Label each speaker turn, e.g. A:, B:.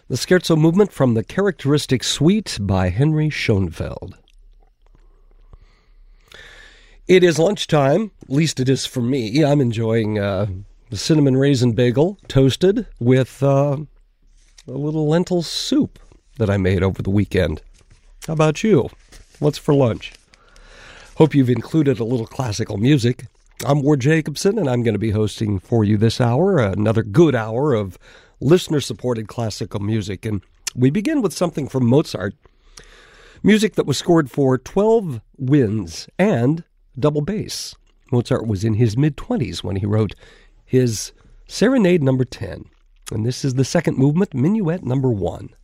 A: The Scherzo Movement from the Characteristic Suite by Henry Schoenfeld. It is lunchtime, at least it is for me. I'm enjoying the cinnamon raisin bagel, toasted, with a little lentil soup that I made over the weekend. How about you? What's for lunch? Hope you've included a little classical music. I'm Ward Jacobson, and I'm going to be hosting for you this hour, another good hour of listener-supported classical music. And we begin with something from Mozart, music that was scored for 12 winds and double bass. Mozart was in his mid-20s when he wrote his Serenade No. 10, and this is the second movement, Minuet No. 1.